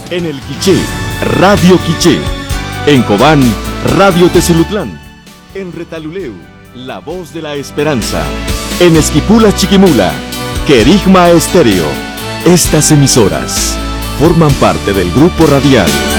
En el Quiché, Radio Quiché. En Cobán, Radio Tezulutlán. En Retaluleu, La Voz de la Esperanza. En Esquipula Chiquimula, Querigma Estéreo. Estas emisoras forman parte del grupo radial